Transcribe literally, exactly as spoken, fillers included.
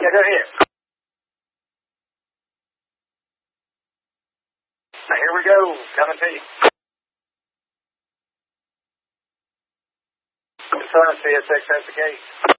Yeah, go ahead. Now, here we go. Coming to you. Confirm C S X has the case.